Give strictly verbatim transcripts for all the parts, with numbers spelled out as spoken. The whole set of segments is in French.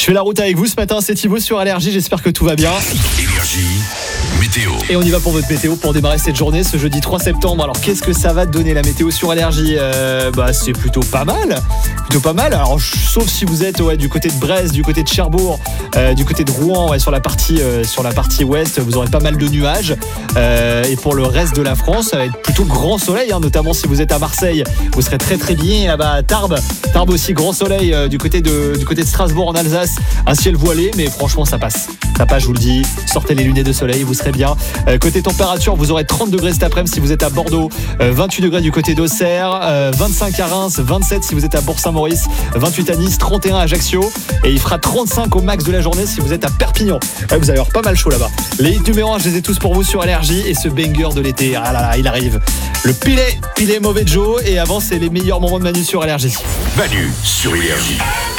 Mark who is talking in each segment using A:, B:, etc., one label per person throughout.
A: Je fais la route avec vous ce matin, c'est Thibaut sur Allergie, j'espère que tout va bien.
B: Énergie, météo.
A: Et on y va pour votre météo pour démarrer cette journée ce jeudi trois septembre. Alors qu'est-ce que ça va te donner la météo sur Allergie? euh, Bah c'est plutôt pas mal, plutôt pas mal. Alors sauf si vous êtes ouais, du côté de Brest, du côté de Cherbourg, euh, du côté de Rouen, ouais, sur la partie euh, sur la partie ouest, vous aurez pas mal de nuages. Euh, et pour le reste de la France, ça va être plutôt grand soleil, hein, notamment si vous êtes à Marseille, vous serez très très bien là-bas à Tarbes. Tarbes aussi grand soleil euh, du côté de du côté de Strasbourg en Alsace, un ciel voilé, mais franchement ça passe. Ça passe, je vous le dis. Sortez les lunettes de soleil, vous serez bien. Euh, côté température, vous aurez trente degrés cet après-midi si vous êtes à Bordeaux, euh, vingt-huit degrés du côté d'Auxerre, euh, vingt-cinq à Reims, vingt-sept si vous êtes à Bourg-Saint-Maurice, vingt-huit à Nice, trente et un à Ajaccio, et il fera trente-cinq au max de la journée si vous êtes à Perpignan. Ouais, vous allez avoir pas mal chaud là-bas. Les hits numéro un, je les ai tous pour vous sur Allergie, et ce banger de l'été, ah là là, il arrive. Le pilet, pilet mauvais Joe, et avant c'est les meilleurs moments de Manu sur Allergie.
B: Manu sur Énergie.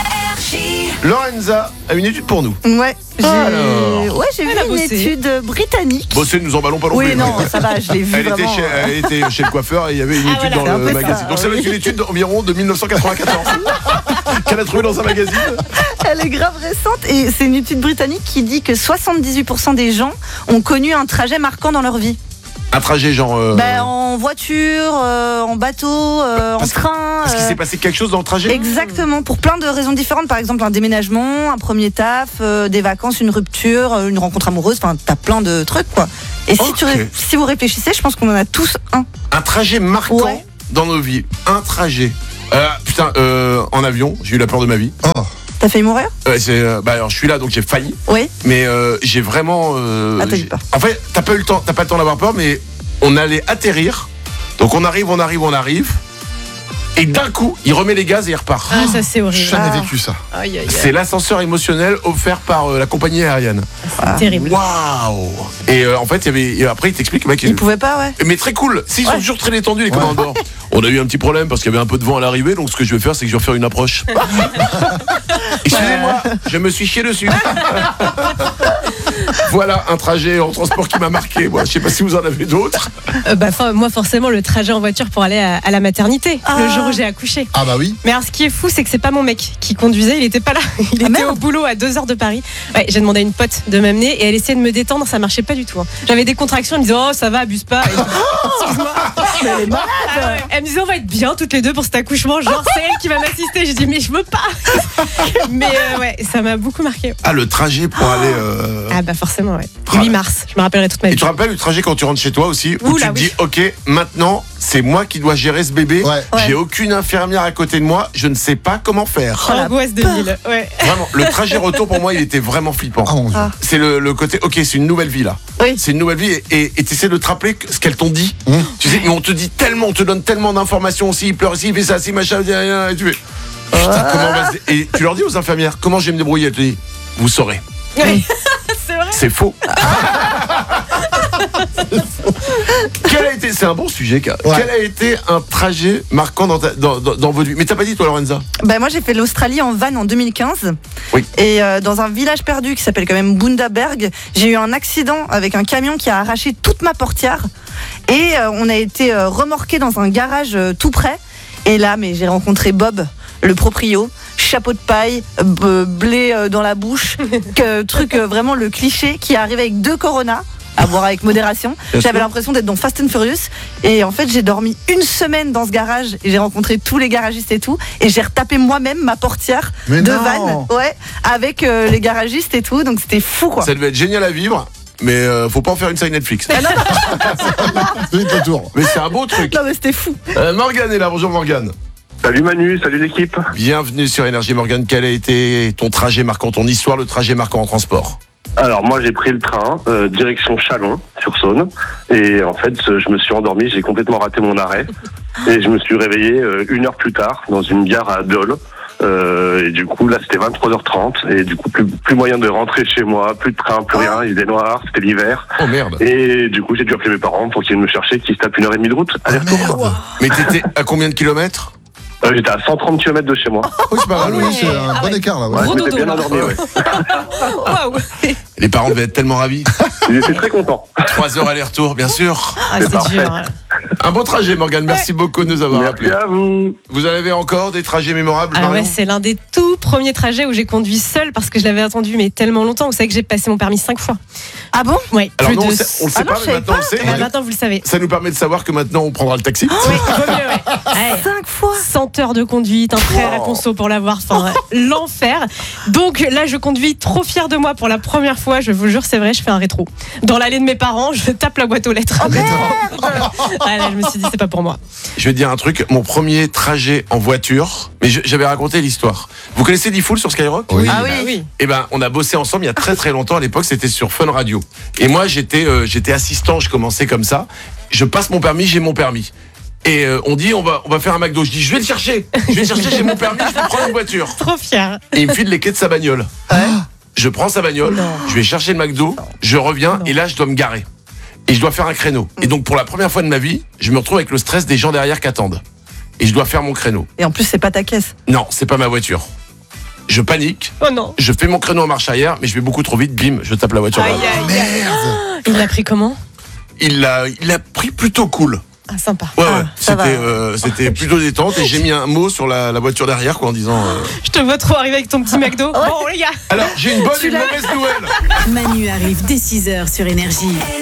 C: Lorenza a une étude pour nous.
D: Ouais, j'ai,
C: Alors.
D: ouais, j'ai vu
E: Elle a
D: une
E: bossé.
D: étude britannique.
C: Bosser, nous emballons pas non
D: Oui,
C: plus.
D: non, ça va, je l'ai vu
C: Elle était,
D: vraiment.
C: chez, elle était chez le coiffeur et il y avait une
E: Ah,
C: étude
E: voilà,
D: c'est
C: dans
D: un
C: le
D: peu
C: magazine.
D: ça.
C: Donc ça va être une étude environ de dix-neuf cent quatre-vingt-quatorze qu'elle a trouvée dans un magazine.
D: Elle est grave récente et c'est une étude britannique qui dit que soixante-dix-huit pour cent des gens ont connu un trajet marquant dans leur vie.
C: Un trajet genre... euh,
D: Ben, en voiture, euh, en bateau, euh, en
C: Parce que-
D: train.
C: Parce qu'il
D: euh,
C: s'est passé quelque chose dans le trajet.
D: Exactement, pour plein de raisons différentes. Par exemple, un déménagement, un premier taf, euh, des vacances, une rupture, euh, une rencontre amoureuse. Enfin, t'as plein de trucs, quoi. Et si,
C: Ok.
D: tu, ré- si vous réfléchissez, je pense qu'on en a tous un.
C: Un trajet marquant
D: Ouais.
C: dans nos vies. Un trajet. Euh, putain, euh, en avion, j'ai eu la peur de ma vie.
D: T'as failli mourir?
C: Euh, c'est, euh, bah alors je suis là donc j'ai failli,
D: Oui.
C: mais euh, j'ai vraiment. Euh,
D: Ah, t'as eu
C: j'ai-
D: peur.
C: En fait, t'as pas eu le temps, t'as pas le temps d'avoir peur, mais on allait atterrir. Donc on arrive, on arrive, on arrive, et d'un coup, il remet les gaz et il repart.
E: Ah, ça c'est horrible.
D: jamais Ah.
F: vécu ça.
E: Aïe, aïe,
C: C'est l'ascenseur émotionnel offert par euh, la compagnie aérienne.
E: aïe. Terrible.
C: Waouh. Et euh, en fait, il y avait. et après, il t'explique, mec.
D: Il pouvait pas, ouais.
C: Mais très cool. S'ils sont
D: Ouais.
C: toujours très détendus, les commandants. On a eu un petit problème parce qu'il y avait un peu de vent à l'arrivée, donc ce que je vais faire, c'est que je vais refaire une approche. Excusez-moi, je me suis chié dessus. Voilà un trajet en transport qui m'a marqué. Moi, je sais pas si vous en avez d'autres.
E: Euh, bah, fin- moi, forcément, le trajet en voiture pour aller à, à la maternité,
D: Ah.
E: le jour où j'ai accouché.
F: Ah bah oui.
E: Mais alors, ce qui est fou, c'est que c'est pas mon mec qui conduisait, il était pas là. Il était
D: merde.
E: au boulot à deux heures de Paris. Ouais, j'ai demandé à une pote de m'amener et elle essayait de me détendre, ça marchait pas du tout. hein. J'avais des contractions, elle me disait oh ça va, abuse pas. Et je- Excuse-moi.
D: Mais elle est malade.
E: Ah ouais. Elle me disait on va être bien toutes les deux pour cet accouchement, genre c'est elle qui va m'assister. J'ai dit mais je veux pas. Mais euh, ouais, ça m'a beaucoup marqué.
C: Ah, le trajet pour aller. euh,
E: Ah bah forcément ouais.
C: Ah.
E: huit mars, je me rappellerai toute ma
C: Et
E: vie.
C: tu te rappelles le trajet quand tu rentres chez toi aussi, où
E: Oula,
C: tu te
E: oui.
C: dis, ok, maintenant, c'est moi qui dois gérer ce bébé.
F: Ouais.
C: J'ai aucune infirmière à côté de moi, je ne sais pas comment faire.
E: Oh, l'angoisse de mille. Ouais.
C: Vraiment, le trajet retour pour moi, il était vraiment flippant.
F: Ah mon dieu.
D: Ah.
C: C'est le, le côté, ok, c'est une nouvelle vie là.
D: Oui.
C: C'est une nouvelle vie et tu essaies de te rappeler ce qu'elles t'ont dit.
F: Mmh.
C: Tu sais, mais on te dit tellement, on te donne tellement d'informations aussi. Il pleure ici, il fait ça, si machin, et tu fais. Putain, comment on va se... Et tu leur dis aux infirmières, comment je vais me débrouiller? Elles te disent, vous saurez.
E: Ouais. C'est vrai.
C: C'est faux. Quel a été, c'est un bon sujet, Ka.
F: Ouais.
C: Quel a été un trajet marquant dans, ta, dans, dans, dans votre vie? Mais t'as pas dit toi, Lorenza?
D: Ben, moi, j'ai fait l'Australie en van en deux mille quinze.
C: Oui.
D: Et euh, dans un village perdu qui s'appelle quand même Bundaberg, j'ai eu un accident avec un camion qui a arraché toute ma portière. Et euh, on a été euh, remorqué dans un garage euh, tout près. Et là, mais j'ai rencontré Bob, le proprio, chapeau de paille, b- blé euh, dans la bouche, que, truc euh, vraiment le cliché qui arrive avec deux Corona. À boire avec modération.
C: Bien
D: J'avais
C: sûr.
D: l'impression d'être dans Fast and Furious. Et en fait, j'ai dormi une semaine dans ce garage. Et j'ai rencontré tous les garagistes et tout. Et j'ai retapé moi-même ma portière
F: Mais
D: de
F: non.
D: van. Ouais, avec euh, les garagistes et tout. Donc c'était fou, quoi.
C: Ça devait être génial à vivre, mais euh, faut pas en faire une série Netflix.
F: C'est vite le tour.
C: Mais c'est un beau truc.
D: Non, mais c'était fou.
C: Euh, Morgane est là, bonjour Morgane.
G: Salut Manu, salut l'équipe.
C: Bienvenue sur Énergie Morgane. Quel a été ton trajet marquant, ton histoire, le trajet marquant en transport?
G: Alors moi j'ai pris le train, euh, direction Châlons sur Saône, et en fait euh, je me suis endormi, j'ai complètement raté mon arrêt, et je me suis réveillé euh, une heure plus tard dans une gare à Dole. Euh, et du coup là c'était vingt-trois heures trente, et du coup plus, plus moyen de rentrer chez moi, plus de train, plus rien, il faisait noir, c'était l'hiver.
C: Oh merde.
G: Et du coup j'ai dû appeler mes parents pour qu'ils viennent me chercher, qu'ils se tapent une heure et demie de route, aller-retour. quoi.
C: Mais t'étais à combien de kilomètres?
G: Euh, J'étais à cent trente kilomètres de chez moi.
F: Oui, c'est pas mal, oui,
E: ouais.
F: c'est un
E: Ah
F: bon
E: ouais.
F: écart là.
G: Ouais,
F: Ouais.
E: Gros
G: je m'étais
E: dodo,
G: bien
E: là.
G: endormi, ouais.
E: Waouh.
C: Les parents devaient être tellement ravis.
G: Ils étaient très contents.
C: Trois heures aller-retour, bien sûr.
E: Ah,
G: C'est
E: c'est
G: parfait.
E: dur. hein.
C: Un bon trajet, Morgane. Merci beaucoup de nous avoir
G: Merci
C: appelés.
G: à vous.
C: Vous en avez encore des trajets mémorables,
E: Ah
C: Marion
E: ouais, c'est l'un des tout premiers trajets où j'ai conduit seule parce que je l'avais attendu mais tellement longtemps. Vous savez que j'ai passé mon permis cinq fois.
D: Ah bon?
E: Ouais,
C: Alors
E: plus
C: non, on,
E: de...
C: sait- on le sait
D: Ah non,
C: pas,
D: je
C: mais
D: savais
C: maintenant on le sait.
E: Ah, maintenant vous le savez.
C: Ça nous permet de savoir que maintenant on prendra le taxi.
E: Oui, vaut mieux, ouais. Ouais.
D: Cinq fois?
E: cent heures de conduite, un prêt à la conso pour l'avoir, enfin l'enfer. Donc là, je conduis trop fière de moi pour la première fois. Je vous jure, c'est vrai, je fais un rétro. Dans l'allée de mes parents, je tape la boîte aux lettres.
D: Oh merde!
E: Ah, là, je me suis dit, c'est pas pour moi.
C: Je vais te dire un truc, mon premier trajet en voiture, mais je- j'avais raconté l'histoire. Vous connaissez Diffoul sur Skyrock?
F: Oui.
D: Ah
E: Bah
D: oui.
E: oui.
C: Eh ben, on a bossé ensemble il y a très très longtemps. À l'époque, c'était sur Fun Radio. Et moi, j'étais euh, j'étais assistant. Je commençais comme ça. Je passe mon permis, j'ai mon permis. Et euh, on dit, on va on va faire un McDo. Je dis, je vais le chercher. Je vais le chercher, j'ai mon permis. Je vais prendre une voiture.
E: Trop fière.
C: Et il me file les clés de sa bagnole. Je prends sa bagnole.
E: Non.
C: Je vais chercher le McDo. Je reviens
E: Non.
C: et là, je dois me garer. Et je dois faire un créneau. Et donc, pour la première fois de ma vie, je me retrouve avec le stress des gens derrière qui attendent. Et je dois faire mon créneau.
D: Et en plus, c'est pas ta caisse.
C: Non, c'est pas ma voiture. Je panique.
E: Oh non.
C: Je fais mon créneau en marche arrière, mais je vais beaucoup trop vite. Bim, je tape la voiture.
E: Aïe,
C: là.
E: aïe, aïe. Il l'a pris comment?
C: Il l'a, il l'a pris plutôt cool.
E: Ah, sympa.
C: Ouais,
D: Ah,
C: ouais.
D: ça va.
C: C'était, euh, c'était plutôt détente et j'ai mis un mot sur la, la voiture derrière, quoi, en disant. euh,
E: Je te vois trop arriver avec ton petit McDo. Bon, les gars.
C: Alors, j'ai une bonne et
D: Tu
C: une
D: l'as
C: mauvaise nouvelle.
H: Manu arrive dès six heures sur Énergie.